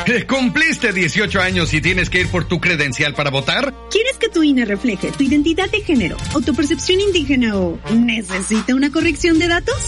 ¿Cumpliste 18 años y tienes que ir por tu credencial para votar? ¿Quieres que tu INE refleje tu identidad de género, autopercepción indígena o necesita una corrección de datos?